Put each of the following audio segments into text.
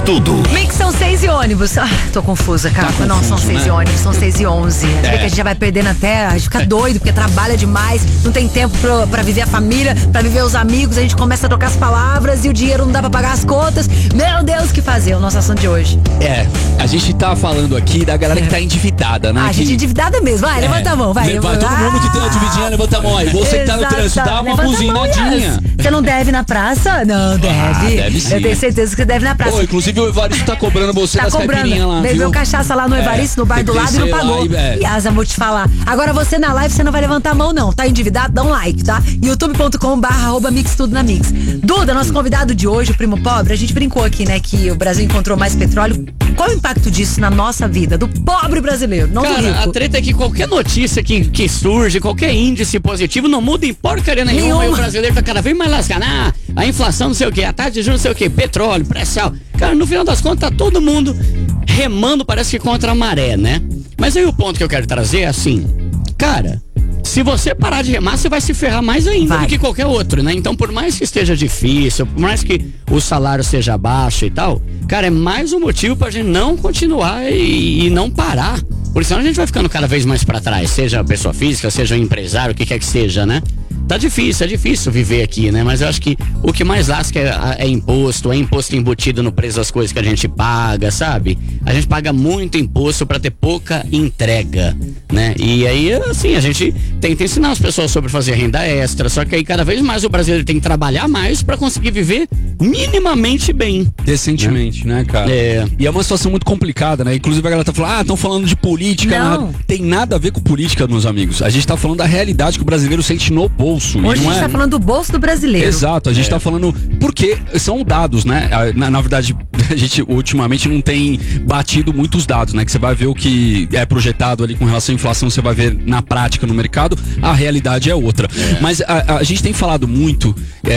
tudo. Mix são 6 e ônibus. Tô confusa, cara. Tá não, são confuso, 6 né? e ônibus, são 6 e 11. Que a gente já vai perdendo até, a gente fica doido, porque trabalha demais, não tem tempo pra viver a família, pra viver os amigos, a gente começa a trocar as palavras e o dinheiro não dá pra pagar as contas. Meu Deus, o que fazer? O nosso assunto de hoje. A gente tá falando aqui da galera que tá endividada, né? A gente endividada mesmo. Vai, levanta a mão, vai. Todo mundo que tem uma dividinha, levanta a mão aí. Você que tá no trânsito, dá uma buzinadinha. Você não deve na praça? Não, deve. Deve sim. Eu tenho certeza que você deve na praça. Pô, inclusive o Evaristo tá cobrando você das caipirinhas lá, bebeu viu? cachaça lá no Evaristo, no bar do lado e não pagou. E asa, vou te falar. Agora você na live, você não vai levantar a mão não. Tá endividado? Dá um like, tá? youtube.com/mix tudo na mix. Duda, nosso convidado de hoje, o Primo Pobre, a gente brincou aqui, né, que o Brasil encontrou mais petróleo. Qual o impacto disso na nossa vida, do pobre brasileiro, não do rico? Cara, a treta é que qualquer notícia que surge, qualquer índice positivo, não muda em porcaria nenhuma. E o brasileiro tá cada vez mais lascado. A inflação não sei o que, a taxa de juros não sei o que, petróleo, pré-sal. Cara, no final das contas tá todo mundo remando, parece que contra a maré, né? Mas aí o ponto que eu quero trazer é assim, cara, se você parar de remar, você vai se ferrar mais ainda do que qualquer outro, né? Então, por mais que esteja difícil, por mais que o salário seja baixo e tal, cara, é mais um motivo pra gente não continuar e não parar. Porque senão a gente vai ficando cada vez mais pra trás, seja pessoa física, seja um empresário, o que quer que seja, né? Tá difícil, é difícil viver aqui, né? Mas eu acho que o que mais lasca é imposto embutido no preço das coisas que a gente paga, sabe? A gente paga muito imposto pra ter pouca entrega, né? E aí, assim, a gente tenta ensinar as pessoas sobre fazer renda extra, só que aí cada vez mais o brasileiro tem que trabalhar mais pra conseguir viver minimamente bem. Decentemente, né, cara? E é uma situação muito complicada, né? Inclusive a galera tá falando, estão falando de política. Não. Tem nada a ver com política, meus amigos. A gente tá falando da realidade que o brasileiro sente no bolso. Hoje a gente tá falando do bolso do brasileiro. Exato, a gente tá falando porque são dados, né? Na verdade, a gente ultimamente não tem batido muitos dados, né? Que você vai ver o que é projetado ali com relação à inflação, você vai ver na prática no mercado, a realidade é outra. Mas a gente tem falado muito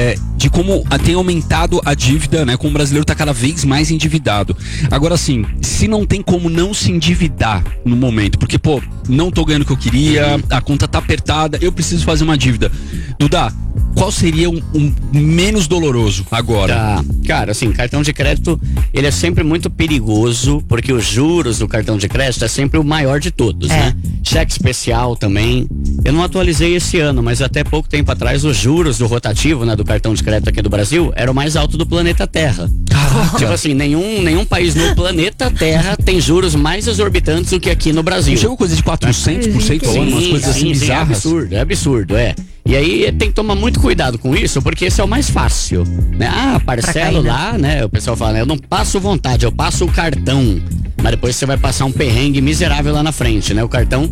de como tem aumentado a dívida, né? Como o brasileiro tá cada vez mais endividado. Agora, assim, se não tem como não se endividar no momento, porque, pô, não tô ganhando o que eu queria, a conta tá apertada, eu preciso fazer uma dívida. Duda, qual seria um menos doloroso agora? Tá. Cara, assim, cartão de crédito, ele é sempre muito perigoso, porque os juros do cartão de crédito é sempre o maior de todos, né? Cheque especial também. Eu não atualizei esse ano, mas até pouco tempo atrás os juros do rotativo, né, do cartão de crédito aqui do Brasil, era o mais alto do planeta Terra. Caraca. Tipo assim, nenhum país no planeta Terra tem juros mais exorbitantes do que aqui no Brasil. Chegou coisa de 400% ao ano, umas coisas assim bizarras. É absurdo. E aí tem que tomar muito cuidado com isso, porque esse é o mais fácil, né? Parcelo lá, né? O pessoal fala, né? Eu não passo vontade, eu passo o cartão. Mas depois você vai passar um perrengue miserável lá na frente, né? O cartão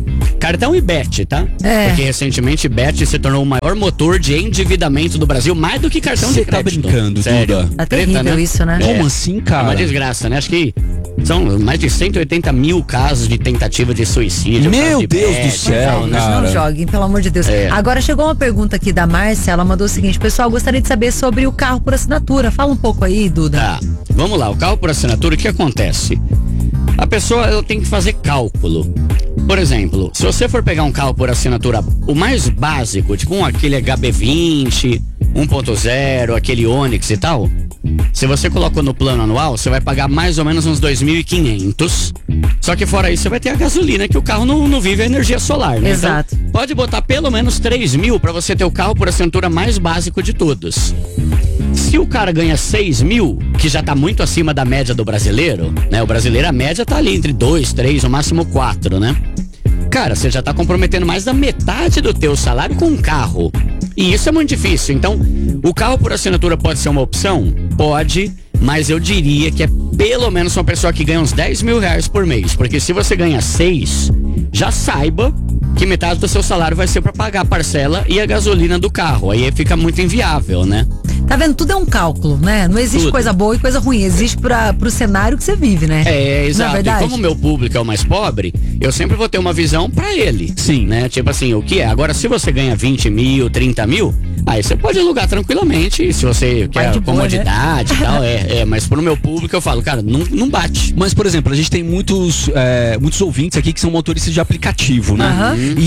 e Bet, tá? Porque recentemente Bet se tornou o maior motor de endividamento do Brasil, mais do que cartão de crédito. Você tá brincando, sério? Duda? Tá terrível isso, né? Como assim, cara? É uma desgraça, né? Acho que são mais de 180 mil casos de tentativa de suicídio. Meu Deus do céu, cara. Não joguem, pelo amor de Deus. Agora chegou uma pergunta aqui da Márcia, ela mandou o seguinte: pessoal, gostaria de saber sobre o carro por assinatura. Fala um pouco aí, Duda. Tá, vamos lá, o carro por assinatura, o que acontece? A pessoa, ela tem que fazer cálculo. Por exemplo, se você for pegar um carro por assinatura, o mais básico, tipo aquele HB20, 1.0, aquele Onix e tal, se você colocou no plano anual, você vai pagar mais ou menos uns 2.500. Só que fora isso, você vai ter a gasolina, que o carro não vive a energia solar, né? Exato. Então, pode botar pelo menos 3.000 para você ter o carro por assinatura mais básico de todos. Se o cara ganha 6.000, que já tá muito acima da média do brasileiro, né? O brasileiro, a média tá ali entre 2, 3, no máximo 4, né? Cara, você já tá comprometendo mais da metade do teu salário com um carro. E isso é muito difícil. Então, o carro por assinatura pode ser uma opção? Pode, mas eu diria que é pelo menos uma pessoa que ganha uns 10 mil reais por mês. Porque se você ganha 6, já saiba que metade do seu salário vai ser para pagar a parcela e a gasolina do carro. Aí fica muito inviável, né? Tá vendo? Tudo é um cálculo, né? Não existe coisa boa e coisa ruim. Existe pro cenário que você vive, né? Exato. Não é verdade? E como o meu público é o mais pobre, eu sempre vou ter uma visão pra ele. Sim. Né? Tipo assim, o que é? Agora, se você ganha 20 mil, 30 mil, aí você pode alugar tranquilamente, se você quer comodidade, né? E tal. Mas pro meu público eu falo, cara, não bate. Mas, por exemplo, a gente tem muitos ouvintes aqui que são motoristas de aplicativo, né? E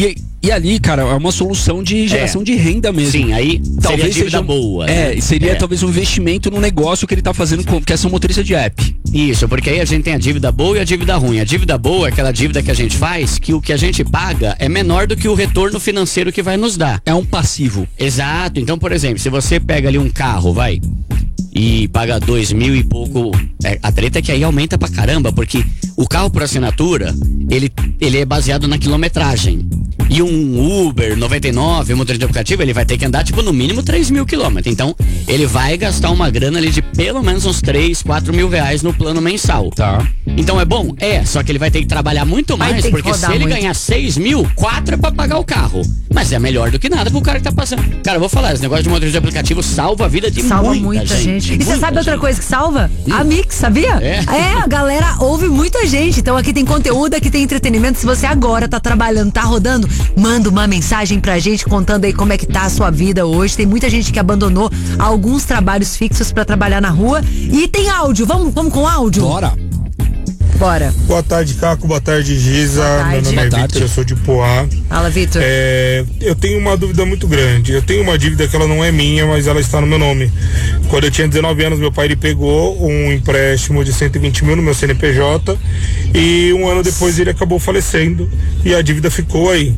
E ali, cara, é uma solução de geração de renda mesmo. Sim, aí talvez seria dívida boa. Né? Seria talvez um investimento no negócio que ele tá fazendo, porque é um motorista de app. Isso, porque aí a gente tem a dívida boa e a dívida ruim. A dívida boa é aquela dívida que a gente faz, que o que a gente paga é menor do que o retorno financeiro que vai nos dar. É um passivo. Exato. Então, por exemplo, se você pega ali um carro, e paga 2.000 e pouco, a treta é que aí aumenta pra caramba, porque o carro por assinatura, ele é baseado na quilometragem. E um Uber 99, um motorista de aplicativo, ele vai ter que andar tipo no mínimo 3.000 quilômetros. Então, ele vai gastar uma grana ali de pelo menos uns 3, 4 mil reais no plano mensal. Tá. Então é bom? Só que ele vai ter que trabalhar muito mais, porque se ele ganhar 6 mil, 4 é pra pagar o carro. Mas é melhor do que nada pro cara que tá passando. Cara, eu vou falar, esse negócio de motorista de aplicativo salva a vida de muita gente. E você sabe outra coisa que salva? A Mix, sabia? A galera ouve muita gente. Então aqui tem conteúdo, aqui tem entretenimento. Se você agora tá trabalhando, tá rodando, manda uma mensagem pra gente contando aí como é que tá a sua vida hoje. Tem muita gente que abandonou alguns trabalhos fixos pra trabalhar na rua. E tem áudio. Vamos com áudio? Bora. Boa tarde, Caco. Boa tarde, Giza. Meu nome é Vitor, eu sou de Poá. Fala, Vitor. Eu tenho uma dúvida muito grande. Eu tenho uma dívida que ela não é minha, mas ela está no meu nome. Quando eu tinha 19 anos, meu pai ele pegou um empréstimo de 120 mil no meu CNPJ e um ano depois ele acabou falecendo e a dívida ficou aí.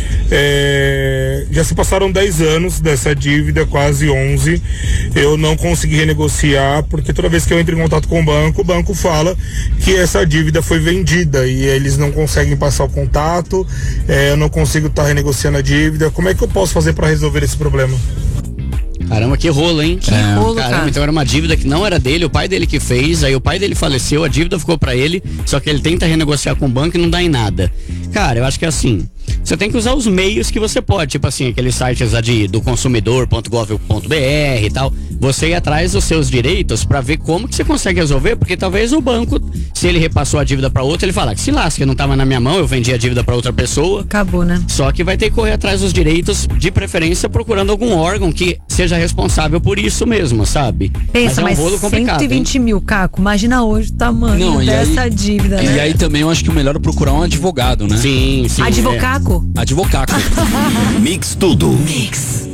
Já se passaram 10 anos dessa dívida, quase 11. Eu não consegui renegociar, porque toda vez que eu entro em contato com o banco fala que essa dívida foi vendida e eles não conseguem passar o contato. Eu não consigo estar renegociando a dívida. Como é que eu posso fazer para resolver esse problema? Caramba, que rolo, hein? Que rolo, caramba, cara. Então era uma dívida que não era dele, o pai dele que fez, aí o pai dele faleceu, a dívida ficou pra ele, só que ele tenta renegociar com o banco e não dá em nada. Cara, eu acho que é assim, você tem que usar os meios que você pode, tipo assim, aqueles sites do consumidor.gov.br e tal, você ir atrás dos seus direitos pra ver como que você consegue resolver, porque talvez o banco, se ele repassou a dívida pra outra, ele fala que se lasca, não tava na minha mão, eu vendi a dívida pra outra pessoa. Acabou, né? Só que vai ter que correr atrás dos direitos, de preferência procurando algum órgão que seja responsável por isso mesmo, sabe? Pensa, mas é um rolo complicado, 120 mil, Caco, imagina hoje o tamanho dessa dívida, né? E aí também eu acho que o melhor é procurar um advogado, né? Sim. Advocaco? Advocaco. Mix Tudo. Mix.